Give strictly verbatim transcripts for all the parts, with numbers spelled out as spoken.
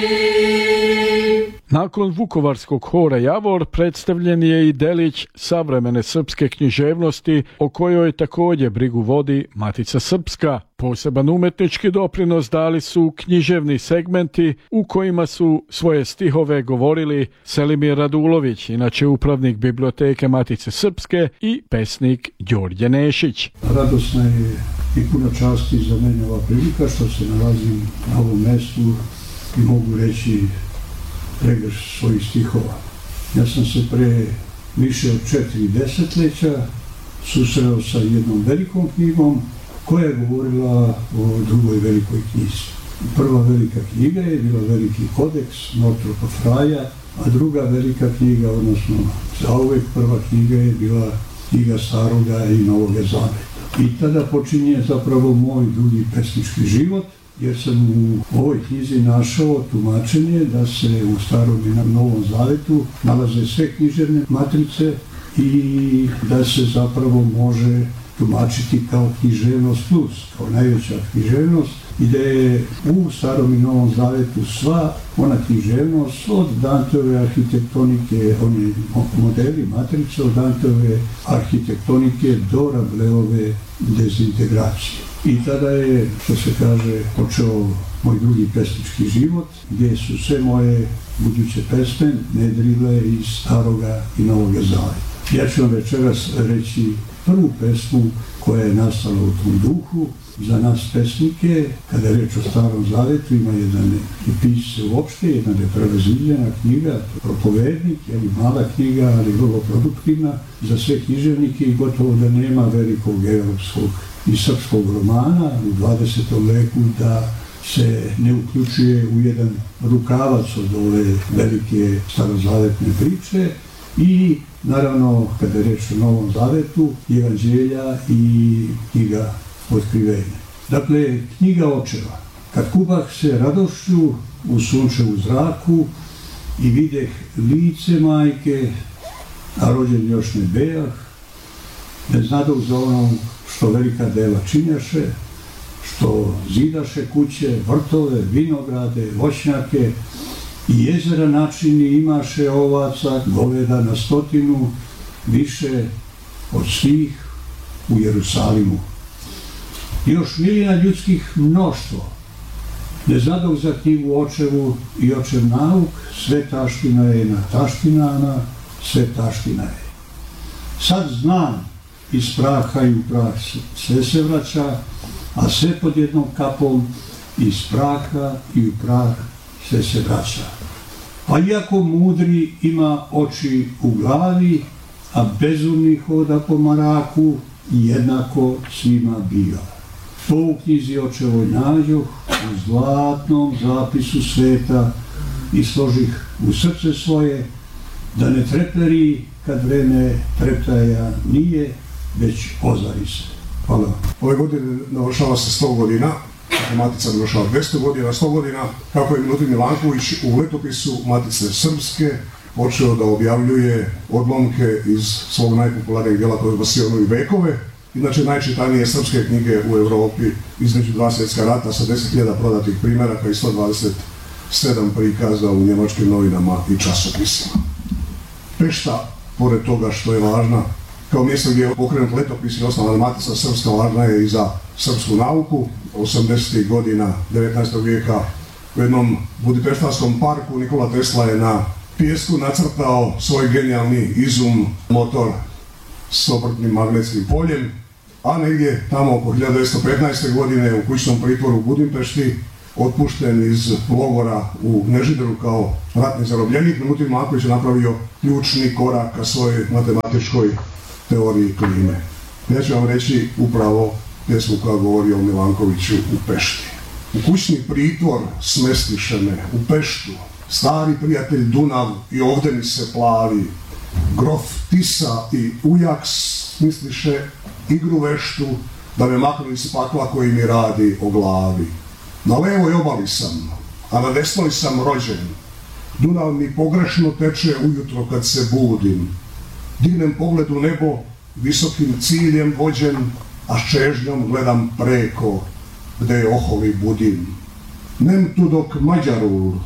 Nakon vukovarskog hora Javor predstavljen je i delić savremene srpske književnosti o kojoj također brigu vodi Matica Srpska. Poseban umetnički doprinos dali su književni segmenti u kojima su svoje stihove govorili Selimir Radulović, inače upravnik biblioteke Matice Srpske, i pesnik Đorđe Nešić. Radosna je i puno časti za mene ova prilika što se nalazim na ovom mjestu i mogu reći pregrš svojih stihova. Ja sam se pre više od četiri desetljeća susreo sa jednom velikom knjigom koja je govorila o drugoj velikoj knjizi. Prva velika knjiga je bila Veliki kodeks Northupa Frya, a druga velika knjiga, odnosno zauvek prva knjiga je bila knjiga Staroga i Novoga Zaveta. I tada počinje zapravo moj dulji pesnički život, jer sam u ovoj knjizi našao tumačenje da se u Starom i Novom Zavetu nalaze sve književne matrice i da se zapravo može tumačiti kao književnost plus, kao najveća književnost, i da je u Starom i Novom Zavetu sva ona književnost od Danteove arhitektonike, oni modeli matrice od Danteove arhitektonike do Rableove dezintegracije. I tada je, što se kaže, počeo moj drugi pesnički život, gdje su sve moje buduće pesme nedrile iz Staroga i Novoga Zaveta. Ja ću vam večeras reći prvu pesmu koja je nastala u tom duhu. Za nas pesnike, kada je reč o Starom Zavetu, ima jedan, i piše se uopšte, jedna neprevaziđena knjiga, propovednik, je mala knjiga, ali vrlo produktivna za sve književnike i gotovo da nema velikog evropskog i srpskog romana u dvadesetom veku da se ne uključuje u jedan rukavac od ove velike starozavetne priče. I naravno, kada je reč o Novom Zavetu, Evanđelja i knjiga Otkrivenja. Dakle, knjiga očeva. Kad kubah se radošću u sunčevu zraku i videh lice majke, a rođen još ne bejah, ne znadoh za ono što velika deva činjaše, što zidaše kuće, vrtove, vinograde, voćnjake i jezera načini imaše ovaca, goveda na stotinu, više od svih u Jerusalimu. I još milijuna ljudskih mnoštvo. Ne znadoh za knjigu očevu i očev nauk, sve taština je na taštinama, sve taština je. Sad znam, iz praha i u prah sve se vraća, a sve pod jednom kapom, iz praha i u prah sve se vraća. Pa iako mudri ima oči u glavi, a bezumni hoda po maraku, jednako svima biva. To u knjizi očevoj nađoh, u zlatnom zapisu sveta, i složih u srce svoje, da ne treperi kad vreme treptaja nije, već ozari se. Hvala. Ove godine navršava se sto godina, Matica navršava dvjesto godina, sto godina, kako je Milutin Milanković u letopisu Matice Srpske počeo da objavljuje odlomke iz svog najpopularnijeg djela, koje je Sionovi vekove, inače najčitanije srpske knjige u Evropi između dva svjetska rata sa deset hiljada prodatih primjeraka i sto dvadeset sedam prikaza u njemačkim novinama i časopisima. Pešta, pored toga što je važna kao mjesto gdje je pokrenut letopis i osnovana Matica Srpska, važna je i za srpsku nauku. osamdesetih godina devetnaestog vijeka u jednom budipeštanskom parku Nikola Tesla je na pijesku nacrtao svoj genijalni izum motor s obrtnim magnetskim poljem, a negdje tamo oko hiljadu devetsto petnaeste. godine u kućnom pritvoru u Budimpešti, otpušten iz logora u Nežideru kao ratni zarobljenik, Milutin Milanković je napravio ključni korak ka svojoj matematičkoj teoriji klime. Ja ću vam reći upravo pjesmu koja govori o Milankoviću u Pešti. U kućni pritvor smestiše me u Peštu, stari prijatelj Dunav i ovde mi se plavi, grof Tisa i ujak smisliše igru veštu, da me maknu iz pakla koji mi radi o glavi. Na levoj obali sam, a na desnoj sam rođen. Dunav mi pogrešno teče ujutro kad se budim. Dignem pogled u nebo, visokim ciljem vođen, a s čežnjom gledam preko, gde je oholi budim. Nem tu dok Mađarul,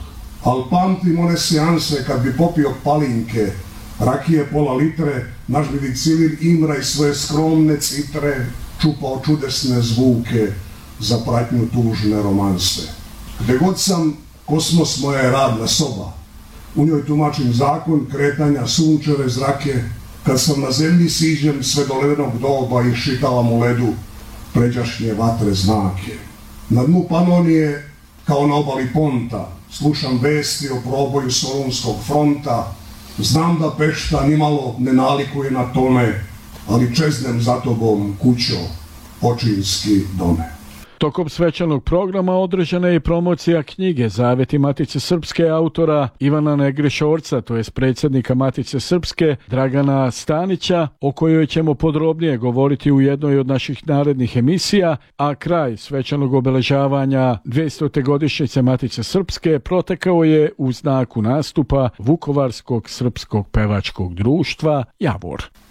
Al pamtim one seanse kad bi popio palinke, rakije pola litre, naš bi vicilin Imra i svoje skromne citre čupao čudesne zvuke za pratnju tužne romanse. Gde god sam, kosmos moja je radna soba. U njoj tumačim zakon kretanja sunčeve zrake. Kad sam na zemlji siđem sve do ledenog doba i šitavam u ledu pređašnje vatre znake. Na dnu Panonije, kao na obali Ponta, slušam vesti o proboju Solunskog fronta. Znam da Pešta nimalo ne nalikuje na tome, ali čeznem za tobom, kućo, očinski dome. Tokom svečanog programa održana je i promocija knjige Zaveti Matice Srpske autora Ivana Negrišorca, to jest predsjednika Matice Srpske Dragana Stanića, o kojoj ćemo podrobnije govoriti u jednoj od naših narednih emisija, a kraj svečanog obeležavanja dvjestote godišnjice Matice Srpske protekao je u znaku nastupa Vukovarskog srpskog pevačkog društva Javor.